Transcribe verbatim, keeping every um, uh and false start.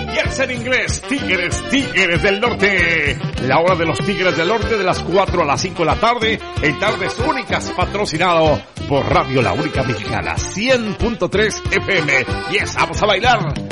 Yes en inglés, Tigres, Tigres del Norte. La hora de los Tigres del Norte de las cuatro a las cinco de la tarde. En Tardes Únicas, patrocinado por Radio La Única Mexicana, cien punto tres F M. Yes, vamos a bailar.